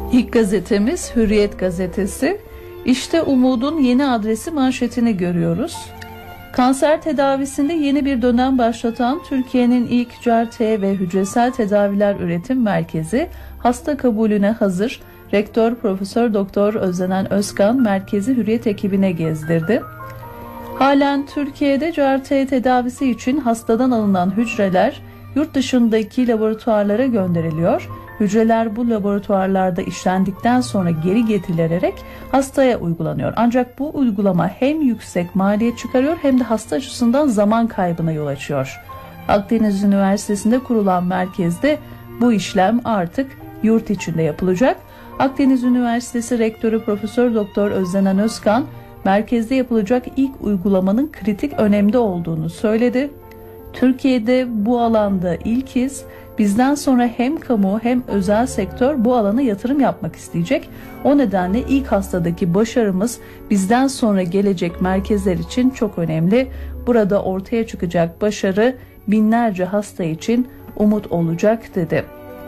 İlk gazetemiz Hürriyet gazetesi. İşte umudun yeni adresi manşetini görüyoruz. Kanser tedavisinde yeni bir dönem başlatan Türkiye'nin ilk CAR-T ve hücresel tedaviler üretim merkezi hasta kabulüne hazır. Rektör Profesör Doktor Özlenen Özkan merkezi Hürriyet ekibine gezdirdi. Halen Türkiye'de CAR-T tedavisi için hastadan alınan hücreler yurt dışındaki laboratuvarlara gönderiliyor. Hücreler bu laboratuvarlarda işlendikten sonra geri getirilerek hastaya uygulanıyor. Ancak bu uygulama hem yüksek maliyet çıkarıyor hem de hasta açısından zaman kaybına yol açıyor. Akdeniz Üniversitesi'nde kurulan merkezde bu işlem artık yurt içinde yapılacak. Akdeniz Üniversitesi Rektörü Profesör Doktor Özlenen Özkan, merkezde yapılacak ilk uygulamanın kritik önemde olduğunu söyledi. Türkiye'de bu alanda ilkiz. Bizden sonra hem kamu hem özel sektör bu alana yatırım yapmak isteyecek. O nedenle ilk hastadaki başarımız bizden sonra gelecek merkezler için çok önemli. Burada ortaya çıkacak başarı binlerce hasta için umut olacak dedi.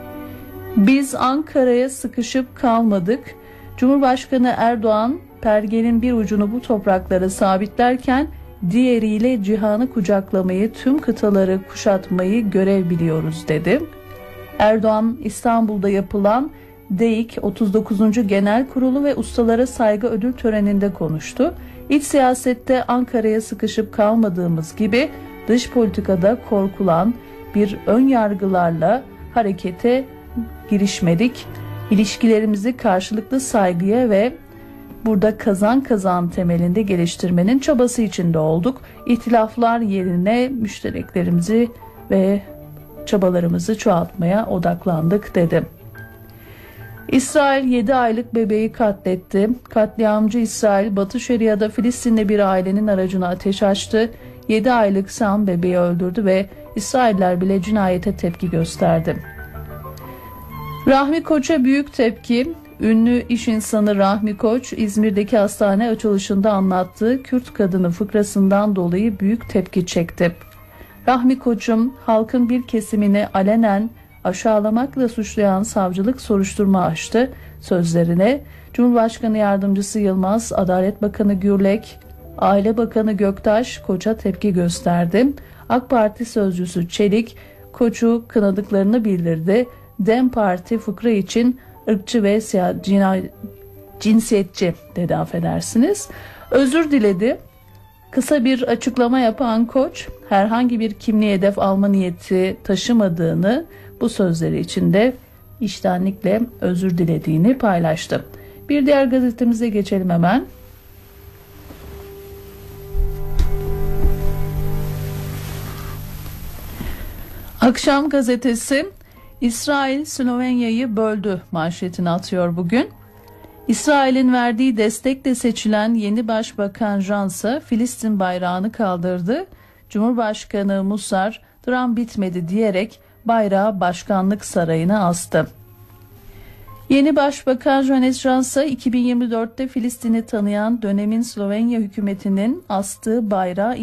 Biz Ankara'ya sıkışıp kalmadık. Cumhurbaşkanı Erdoğan pergenin bir ucunu bu topraklara sabitlerken diğeriyle cihanı kucaklamayı, tüm kıtaları kuşatmayı görev biliyoruz dedi. Erdoğan İstanbul'da yapılan DEİK 39. Genel Kurulu ve Ustalara Saygı Ödül Töreni'nde konuştu. İç siyasette Ankara'ya sıkışıp kalmadığımız gibi dış politikada korkulan bir ön yargılarla harekete girişmedik. İlişkilerimizi karşılıklı saygıya ve burada kazan kazan temelinde geliştirmenin çabası içinde olduk. İhtilaflar yerine müştereklerimizi ve çabalarımızı çoğaltmaya odaklandık dedi. İsrail 7 aylık bebeği katletti. Katliamcı İsrail, Batı Şeria'da Filistinli bir ailenin aracına ateş açtı. 7 aylık Sam bebeği öldürdü ve İsrailler bile cinayete tepki gösterdi. Rahmi Koç'a büyük tepki. Ünlü iş insanı Rahmi Koç, İzmir'deki hastane açılışında anlattığı Kürt kadını fıkrasından dolayı büyük tepki çekti. Rahmi Koç'un halkın bir kesimini alenen aşağılamakla suçlayan savcılık soruşturma açtı. Sözlerine Cumhurbaşkanı Yardımcısı Yılmaz, Adalet Bakanı Gürlek, Aile Bakanı Göktaş Koç'a tepki gösterdi. AK Parti sözcüsü Çelik, Koç'u kınadıklarını bildirdi. DEM Parti fıkra için ırkçı ve cinsiyetçi dedi, affedersiniz. Özür diledi. Kısa bir açıklama yapan Koç, herhangi bir kimliği hedef alma niyeti taşımadığını, bu sözleri için de içtenlikle özür dilediğini paylaştı. Bir diğer gazetemize geçelim hemen. Akşam gazetesi, İsrail Slovenya'yı böldü manşetini atıyor bugün. İsrail'in verdiği destekle seçilen yeni başbakan Jansa Filistin bayrağını kaldırdı. Cumhurbaşkanı Musar dram bitmedi diyerek bayrağı başkanlık sarayına astı. Yeni başbakan Janez Jansa 2024'te Filistin'i tanıyan dönemin Slovenya hükümetinin astığı bayrağı